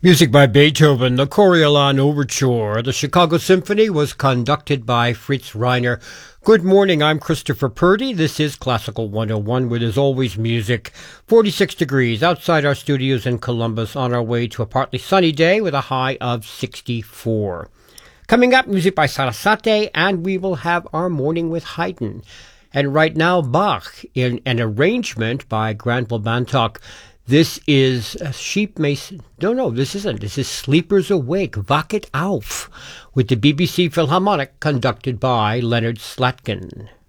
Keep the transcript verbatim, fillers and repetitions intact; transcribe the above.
Music by Beethoven, the Coriolan Overture. The Chicago Symphony was conducted by Fritz Reiner. Good morning, I'm Christopher Purdy. This is Classical one oh one, where there's always music. forty-six degrees outside our studios in Columbus, on our way to a partly sunny day with a high of sixty-four. Coming up, music by Sarasate, and we will have our morning with Haydn. And right now, Bach, in an arrangement by Granville Bantock. This is a Sheep Mason. No, no, this isn't. This is Sleepers Awake, Wachet auf, with the B B C Philharmonic conducted by Leonard Slatkin.